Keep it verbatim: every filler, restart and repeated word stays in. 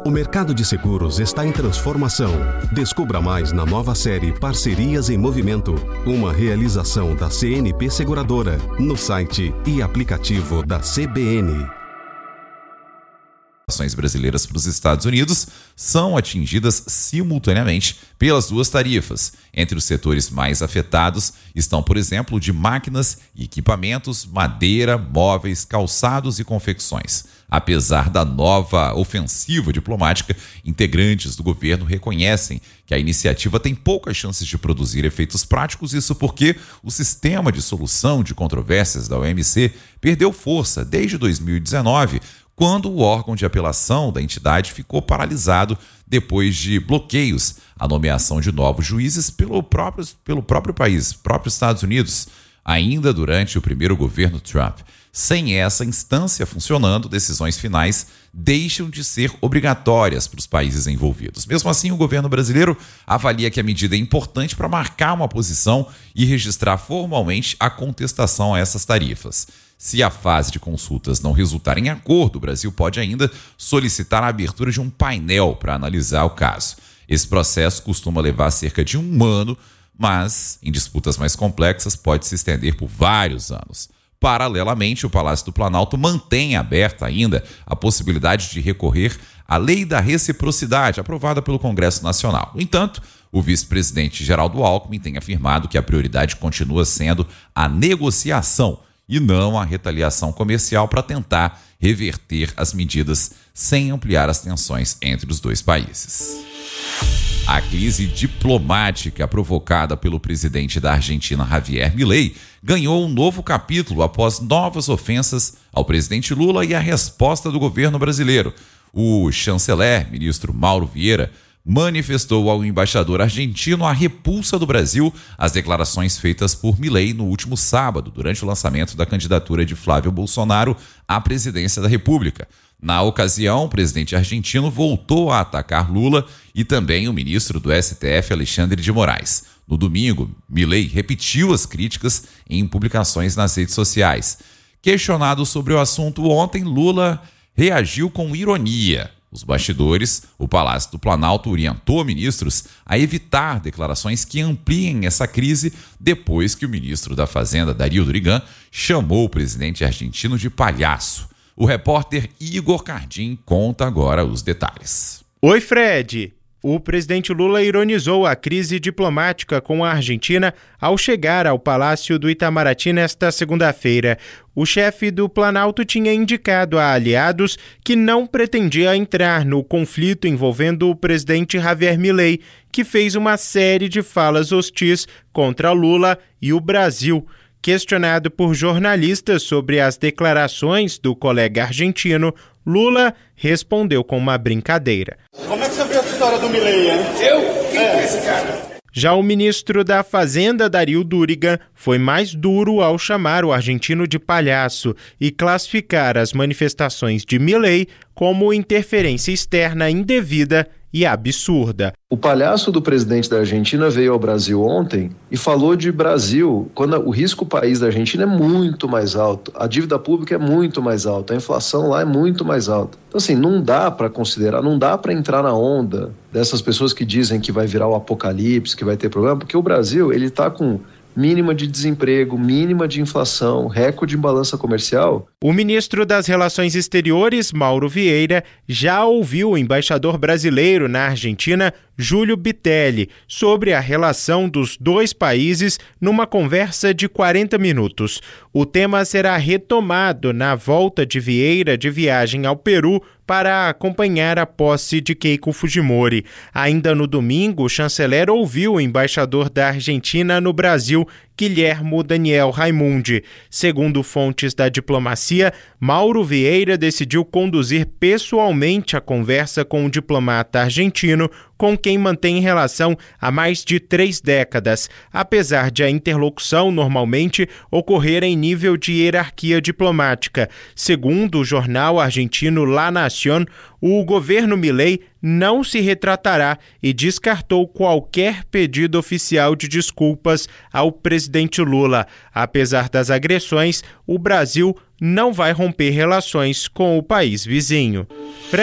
O mercado de seguros está em transformação. Descubra mais na nova série Parcerias em Movimento, uma realização da C N P Seguradora, no site e aplicativo da C B N. Ações brasileiras para os Estados Unidos são atingidas simultaneamente pelas duas tarifas. Entre os setores mais afetados estão, por exemplo, de máquinas e equipamentos, madeira, móveis, calçados e confecções. Apesar da nova ofensiva diplomática, integrantes do governo reconhecem que a iniciativa tem poucas chances de produzir efeitos práticos, isso porque o sistema de solução de controvérsias da O M C perdeu força desde dois mil e dezenove, quando o órgão de apelação da entidade ficou paralisado depois de bloqueios à nomeação de novos juízes pelo próprio, pelo próprio país, próprios Estados Unidos, ainda durante o primeiro governo Trump. Sem essa instância funcionando, decisões finais deixam de ser obrigatórias para os países envolvidos. Mesmo assim, o governo brasileiro avalia que a medida é importante para marcar uma posição e registrar formalmente a contestação a essas tarifas. Se a fase de consultas não resultar em acordo, o Brasil pode ainda solicitar a abertura de um painel para analisar o caso. Esse processo costuma levar cerca de um ano, mas em disputas mais complexas pode se estender por vários anos. Paralelamente, o Palácio do Planalto mantém aberta ainda a possibilidade de recorrer à Lei da Reciprocidade, aprovada pelo Congresso Nacional. No entanto, o vice-presidente Geraldo Alckmin tem afirmado que a prioridade continua sendo a negociação e não a retaliação comercial para tentar reverter as medidas sem ampliar as tensões entre os dois países. A crise diplomática provocada pelo presidente da Argentina, Javier Milei, ganhou um novo capítulo após novas ofensas ao presidente Lula e a resposta do governo brasileiro. O chanceler, ministro Mauro Vieira, manifestou ao embaixador argentino a repulsa do Brasil às declarações feitas por Milei no último sábado, durante o lançamento da candidatura de Flávio Bolsonaro à presidência da República. Na ocasião, o presidente argentino voltou a atacar Lula e também o ministro do S T F, Alexandre de Moraes. No domingo, Milei repetiu as críticas em publicações nas redes sociais. Questionado sobre o assunto ontem, Lula reagiu com ironia. Os bastidores, o Palácio do Planalto orientou ministros a evitar declarações que ampliem essa crise depois que o ministro da Fazenda, Dario Durigan, chamou o presidente argentino de palhaço. O repórter Igor Cardim conta agora os detalhes. Oi, Fred! O presidente Lula ironizou a crise diplomática com a Argentina ao chegar ao Palácio do Itamaraty nesta segunda-feira. O chefe do Planalto tinha indicado a aliados que não pretendia entrar no conflito envolvendo o presidente Javier Milei, que fez uma série de falas hostis contra Lula e o Brasil. Questionado por jornalistas sobre as declarações do colega argentino, Lula respondeu com uma brincadeira. Como é que você viu essa história do Milei, hein? Eu? Quem é, é esse cara? Já o ministro da Fazenda, Dario Durigan, foi mais duro ao chamar o argentino de palhaço e classificar as manifestações de Milei como interferência externa indevida e absurda. O palhaço do presidente da Argentina veio ao Brasil ontem e falou de Brasil, quando o risco país da Argentina é muito mais alto, a dívida pública é muito mais alta, a inflação lá é muito mais alta. Então assim, não dá para considerar, não dá para entrar na onda dessas pessoas que dizem que vai virar o apocalipse, que vai ter problema, porque o Brasil, ele está com mínima de desemprego, mínima de inflação, recorde em balança comercial. O ministro das Relações Exteriores, Mauro Vieira, já ouviu o embaixador brasileiro na Argentina, Júlio Bitelli, sobre a relação dos dois países numa conversa de quarenta minutos. O tema será retomado na volta de Vieira de viagem ao Peru para acompanhar a posse de Keiko Fujimori. Ainda no domingo, o chanceler ouviu o embaixador da Argentina no Brasil, Guilhermo Daniel Raimundi. Segundo fontes da diplomacia, Mauro Vieira decidiu conduzir pessoalmente a conversa com o diplomata argentino, com quem mantém relação há mais de três décadas, apesar de a interlocução normalmente ocorrer em nível de hierarquia diplomática. Segundo o jornal argentino La Nación, o governo Milei não se retratará e descartou qualquer pedido oficial de desculpas ao presidente Lula. Apesar das agressões, o Brasil não vai romper relações com o país vizinho.